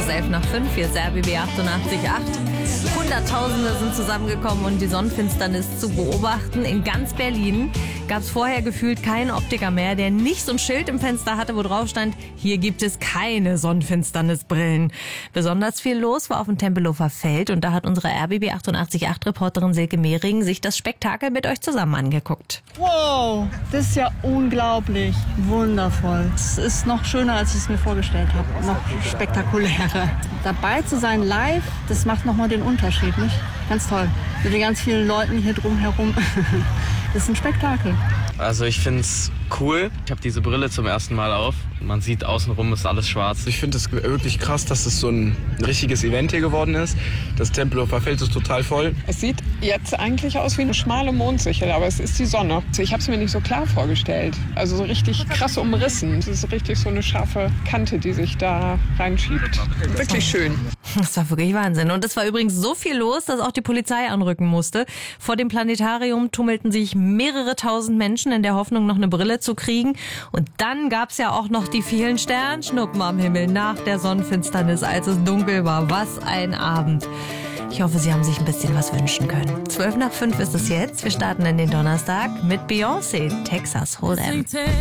ist 11:05, hier ist RBB 88.8. Hunderttausende sind zusammengekommen, um die Sonnenfinsternis zu beobachten. In ganz Berlin gab es vorher gefühlt keinen Optiker mehr, der nicht so ein Schild im Fenster hatte, wo drauf stand, hier gibt es keine Sonnenfinsternisbrillen. Besonders viel los war auf dem Tempelhofer Feld und da hat unsere RBB 88.8 Reporterin Silke Mehring sich das Spektakel mit euch zusammen angeguckt. Wow, das ist ja unglaublich, wundervoll. Es ist noch schöner, als ich es mir vorgestellt habe, noch spektakulärer. Dabei zu sein live, das macht nochmal den Unterschied, nicht? Ganz toll. Mit den ganz vielen Leuten hier drumherum. Das ist ein Spektakel. Also ich finde es cool. Ich habe diese Brille zum ersten Mal auf. Man sieht außenrum ist alles schwarz. Ich finde es wirklich krass, dass es so ein richtiges Event hier geworden ist. Das Tempelhofer Feld ist total voll. Es sieht jetzt eigentlich aus wie eine schmale Mondsichel, aber es ist die Sonne. Ich habe es mir nicht so klar vorgestellt. Also so richtig krass umrissen. Es ist richtig so eine scharfe Kante, die sich da reinschiebt. Wirklich schön. Das war wirklich Wahnsinn. Und es war übrigens so viel los, dass auch die Polizei anrücken musste. Vor dem Planetarium tummelten sich mehrere tausend Menschen in der Hoffnung, noch eine Brille zu kriegen. Und dann gab's ja auch noch die vielen Sternschnuppen am Himmel nach der Sonnenfinsternis, als es dunkel war. Was ein Abend. Ich hoffe, Sie haben sich ein bisschen was wünschen können. 12:05 ist es jetzt. Wir starten in den Donnerstag mit Beyoncé, Texas Hold'em.